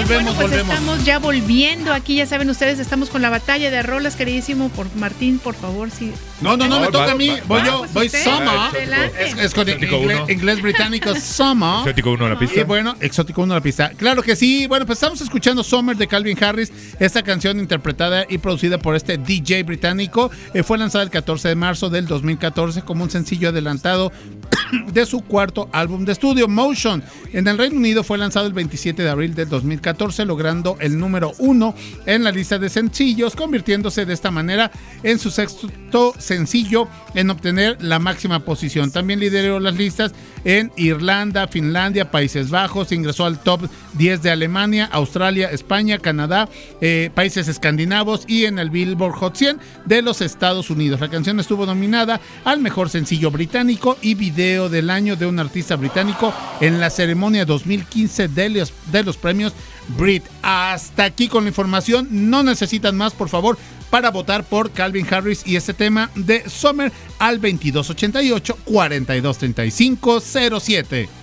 volvemos. Estamos ya volviendo aquí, ya saben ustedes, estamos con la batalla de rolas, queridísimo por Martín, por favor, sí. No, me toca a mí, voy Summer, es con inglés británico, Summer. Exótico 1 a la pista. Y bueno, Exótico 1 a la pista. Claro que sí, bueno, pues estamos escuchando Summer de Calvin Harris, esta canción interpretada y producida por este DJ británico, fue lanzada el 14 de marzo del 2014 como un sencillo adelantado de su cuarto álbum de estudio, Motion. En el Reino Unido fue lanzado el 27 de abril del 2014, logrando el número 1 en la lista de sencillos, convirtiéndose de esta manera en su sexto sencillo en obtener la máxima posición. También lideró las listas en Irlanda, Finlandia, Países Bajos, ingresó al top 10 de Alemania, Australia, España, Canadá, países escandinavos y en el Billboard Hot 100 de los Estados Unidos. La canción estuvo nominada al mejor sencillo británico y video del año de un artista británico en la ceremonia 2015 de los premios Brit. Hasta aquí con la información, no necesitan más, por favor, para votar por Calvin Harris y este tema de Summer al 2288 423507.